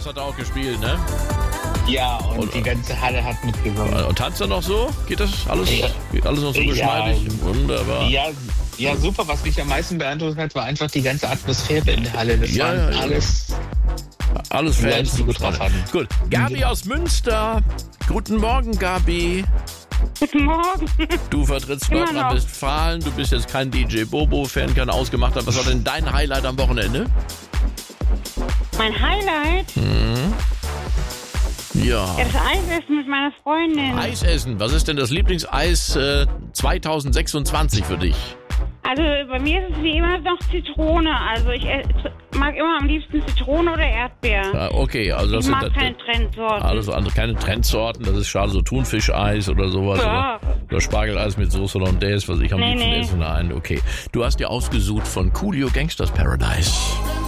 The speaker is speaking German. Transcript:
Stars hat er auch gespielt, ne? Ja, und die ganze Halle hat mitgesungen. Und tanzt er noch so? Geht das alles? Ja. Geht alles noch so geschmeidig? Wunderbar. Ja, super. Was mich am meisten beeindruckt hat, war einfach die ganze Atmosphäre in der Halle. Das waren alles Fans, die gut drauf hatten. Gut. Gabi aus Münster. Guten Morgen, Gabi. Guten Morgen. Du vertrittst Nordrhein-Westfalen. Du bist jetzt kein DJ Bobo-Fan, kein Ausgemachter. Was war denn dein Highlight am Wochenende? Mein Highlight? Ja. Das Eisessen mit meiner Freundin. Eisessen. Was ist denn das Lieblingseis 2026 für dich? Also bei mir ist es wie immer noch Zitrone. Also ich mag immer am liebsten Zitrone oder Erdbeer. Ja, okay, also das Ich mag sind keine Trendsorten. alles andere, keine Trendsorten. Das ist schade, so Thunfischeis oder sowas. Ja. Oder Spargeleis mit Soße Hollandaise, was ich am liebsten esse. Nein, okay. Du hast dir ausgesucht von Coolio Gangsters Paradise.